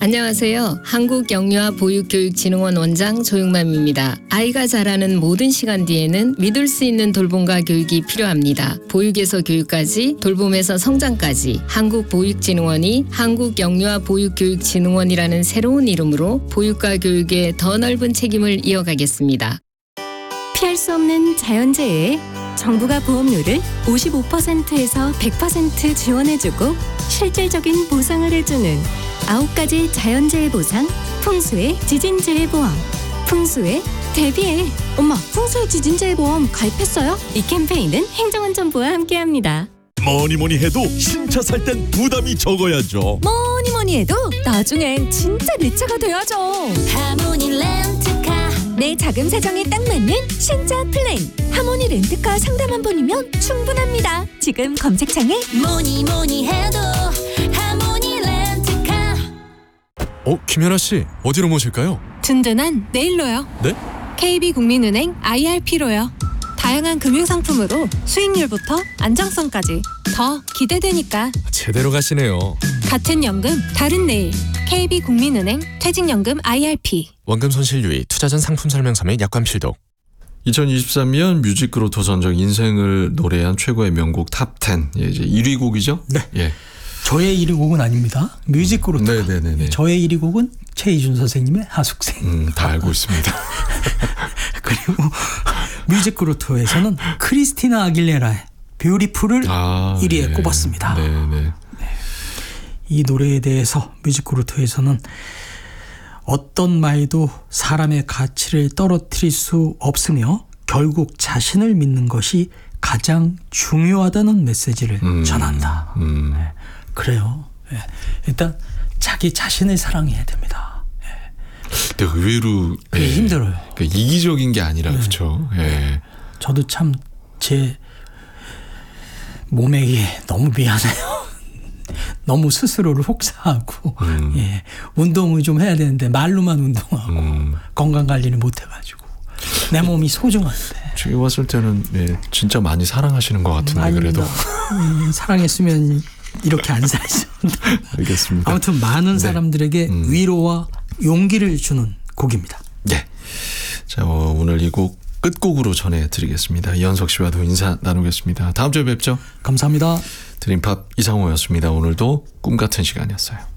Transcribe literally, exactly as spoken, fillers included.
안녕하세요. 한국영유아보육교육진흥원 원장 조용맘입니다. 아이가 자라는 모든 시간 뒤에는 믿을 수 있는 돌봄과 교육이 필요합니다. 보육에서 교육까지, 돌봄에서 성장까지 한국보육진흥원이 한국영유아보육교육진흥원이라는 새로운 이름으로 보육과 교육에 더 넓은 책임을 이어가겠습니다. 피할 수 없는 자연재해에 정부가 보험료를 오십오 퍼센트에서 백 퍼센트 지원해주고 실질적인 보상을 해주는 아홉 가지 자연재해 보상, 풍수의 지진재해 보험. 풍수에 대비해. 엄마, 풍수의 지진재해 보험 가입했어요? 이 캠페인은 행정안전부와 함께합니다. 뭐니 뭐니 해도 신차 살 땐 부담이 적어야죠. 뭐니 뭐니 해도 나중엔 진짜 내 차가 돼야죠. 하모니 렌트카. 내 자금 사정에 딱 맞는 신차 플랜. 하모니 렌트카 상담 한 번이면 충분합니다. 지금 검색창에 뭐니 뭐니 해도 하모니 렌트카. 어, 김연아 씨, 어디로 모실까요? 든든한 내일로요. 네? 케이비국민은행 아이알피로요. 다양한 금융상품으로 수익률부터 안정성까지 더 기대되니까 제대로 가시네요. 같은 연금 다른 내일. 케이비국민은행 퇴직연금 아이알피. 원금 손실 유의, 투자 전 상품 설명서 및 약관 필독. 이천이십삼 년 뮤직그로터 선정 인생을 노래한 최고의 명곡 탑 텐. 예, 이제 일 위 곡이죠? 네. 예. 저의 일 위 곡은 아닙니다. 뮤직그로터. 네네네. 저의 일 위 곡은 최희준 선생님의 하숙생. 음, 다 알고 있습니다. 그리고 뮤직그로터에서는 크리스티나 아길레라의 뷰티풀을 아, 일 위에 네. 꼽았습니다. 네네. 이 노래에 대해서 뮤직그로터에서는 어떤 말도 사람의 가치를 떨어뜨릴 수 없으며 결국 자신을 믿는 것이 가장 중요하다는 메시지를 음, 전한다. 음. 네, 그래요. 네. 일단 자기 자신을 사랑해야 됩니다. 근데 의외로 그게 예, 힘들어요. 그 이기적인 게 아니라 그렇죠. 예. 저도 참 제 몸에게 너무 미안해요. 너무 스스로를 혹사하고 음. 예, 운동을 좀 해야 되는데 말로만 운동하고 음. 건강 관리를 못 해가지고 내 몸이 소중한데. 제가 봤을 때는 예, 진짜 많이 사랑하시는 것 같은데 아닙니다. 그래도. 음, 사랑했으면 이렇게 안 살죠. 알겠습니다. 아무튼 많은 네. 사람들에게 음. 위로와 용기를 주는 곡입니다. 네. 자, 어, 오늘 이 곡 끝곡으로 전해드리겠습니다. 이현석 씨와도 인사 나누겠습니다. 다음 주에 뵙죠. 감사합니다. 드림팝 이상호였습니다. 오늘도 꿈 같은 시간이었어요.